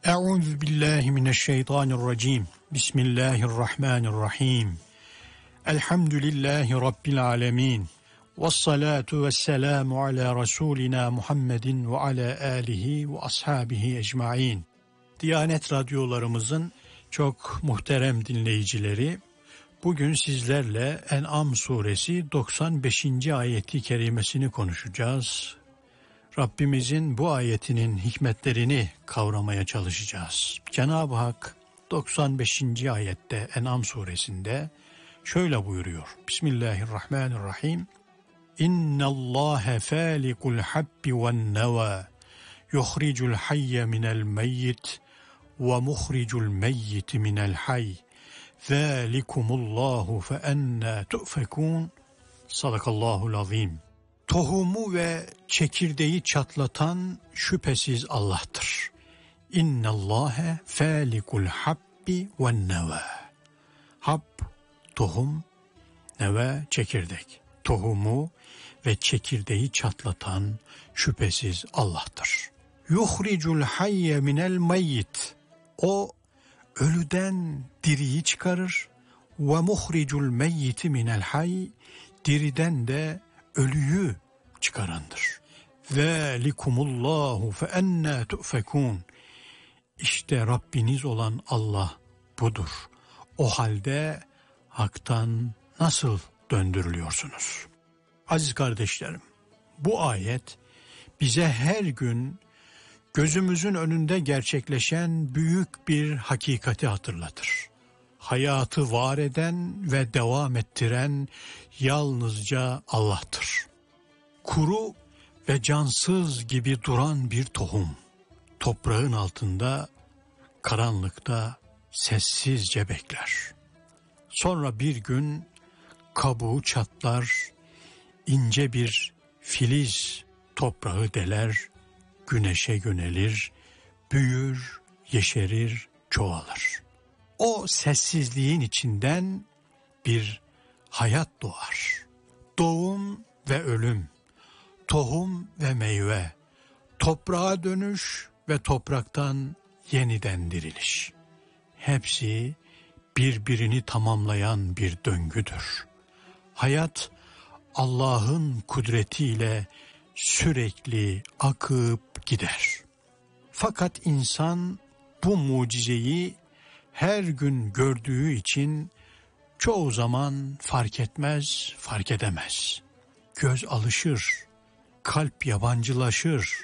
Euzu billahi mineşşeytanirracim. Bismillahirrahmanirrahim. Elhamdülillahi rabbil alamin. Ves salatu vesselamu ala rasulina Muhammedin ve ala alihi ve ashabihi ecmaîn. Diyanet radyolarımızın çok muhterem dinleyicileri, bugün sizlerle En'am suresi 95. ayeti kerimesini konuşacağız. Rabbimizin bu ayetinin hikmetlerini kavramaya çalışacağız. Cenab-ı Hak 95. ayette En'am suresinde şöyle buyuruyor. Bismillahirrahmanirrahim. İnnallâhe fâlikul habbi ven nevâ yuhricul hayye minel meyyit ve muhricul meyyiti minel hayy. Zâlikumullahu fe ennâ tu'fekûn. Sadakallahul azim. Tohumu ve çekirdeği çatlatan şüphesiz Allah'tır. İnnallâhe fâlikul habbi ven nevâ. Hab, tohum, neve, çekirdek. Tohumu ve çekirdeği çatlatan şüphesiz Allah'tır. Yuhricul hayye minel meyyit. O ölüden diriyi çıkarır. Ve muhricul meyyiti minel hayy. Diriden de ölüyü çıkarandır. Zâlikumullahu fe ennâ tu'fekûn. İşte Rabbiniz olan Allah budur. O halde haktan nasıl döndürülüyorsunuz? Aziz kardeşlerim, bu ayet bize her gün gözümüzün önünde gerçekleşen büyük bir hakikati hatırlatır. Hayatı var eden ve devam ettiren yalnızca Allah'tır. Kuru ve cansız gibi duran bir tohum, toprağın altında, karanlıkta sessizce bekler. Sonra bir gün kabuğu çatlar, ince bir filiz toprağı deler, güneşe yönelir, büyür, yeşerir, çoğalır. O sessizliğin içinden bir hayat doğar. Doğum ve ölüm, tohum ve meyve, toprağa dönüş ve topraktan yeniden diriliş. Hepsi birbirini tamamlayan bir döngüdür. Hayat Allah'ın kudretiyle sürekli akıp gider. Fakat insan bu mucizeyi her gün gördüğü için çoğu zaman fark etmez, fark edemez. Göz alışır, kalp yabancılaşır,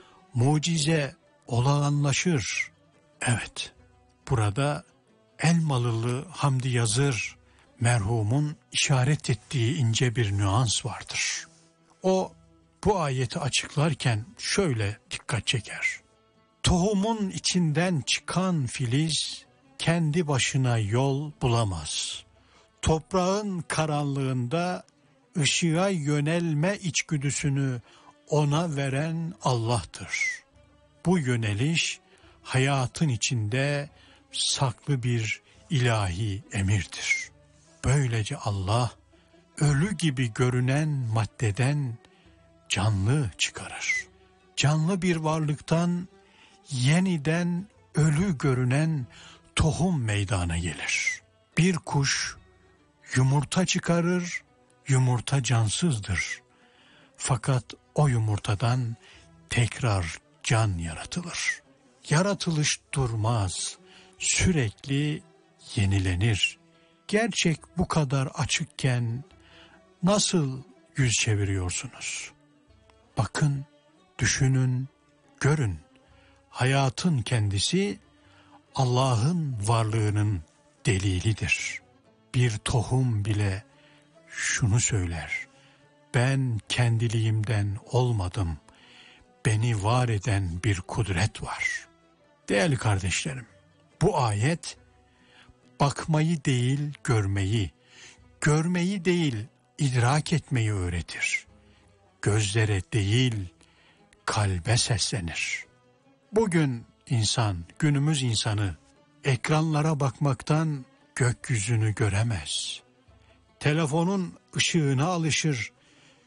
mucize olağanlaşır. Evet, burada Elmalılı Hamdi Yazır merhumun işaret ettiği ince bir nüans vardır. O bu ayeti açıklarken şöyle dikkat çeker. Tohumun içinden çıkan filiz kendi başına yol bulamaz. Toprağın karanlığında ışığa yönelme içgüdüsünü ona veren Allah'tır. Bu yöneliş hayatın içinde saklı bir ilahi emirdir. Böylece Allah ölü gibi görünen maddeden canlı çıkarır. Canlı bir varlıktan yeniden ölü görünen tohum meydana gelir. Bir kuş yumurta çıkarır, yumurta cansızdır. Fakat o yumurtadan tekrar can yaratılır. Yaratılış durmaz, sürekli yenilenir. Gerçek bu kadar açıkken nasıl yüz çeviriyorsunuz? Bakın, düşünün, görün. Hayatın kendisi Allah'ın varlığının delilidir. Bir tohum bile şunu söyler: ben kendiliğimden olmadım, beni var eden bir kudret var. Değerli kardeşlerim, bu ayet bakmayı değil görmeyi, görmeyi değil idrak etmeyi öğretir. Gözlere değil kalbe seslenir. Bugün insan, günümüz insanı ekranlara bakmaktan gökyüzünü göremez. Telefonun ışığına alışır,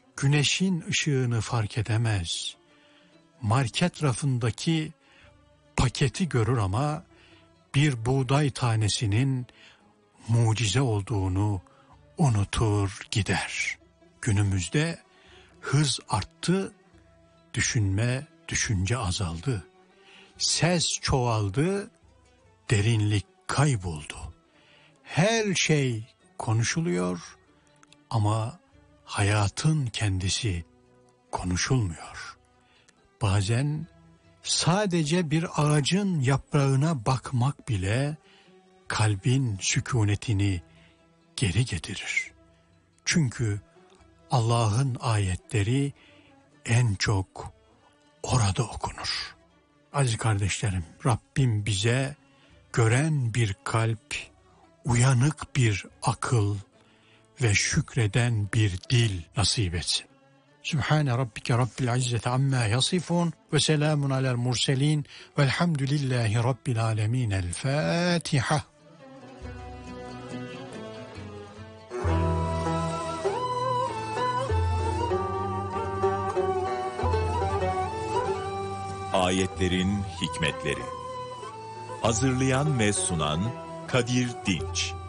güneşin ışığını fark edemez. Market rafındaki paketi görür ama bir buğday tanesinin mucize olduğunu unutur gider. Günümüzde hız arttı, düşünce azaldı. Ses çoğaldı, derinlik kayboldu. Her şey konuşuluyor ama hayatın kendisi konuşulmuyor. Bazen sadece bir ağacın yaprağına bakmak bile kalbin sükunetini geri getirir. Çünkü Allah'ın ayetleri en çok orada okunur. Aziz kardeşlerim, Rabbim bize gören bir kalp, uyanık bir akıl ve şükreden bir dil nasip etsin. Sübhane Rabbike Rabbil İzzeti amma yasifun ve selamun alel murselin velhamdülillahi Rabbil alemin. El Fatiha. Ayetlerin hikmetleri. Hazırlayan ve sunan Kadir Dinç.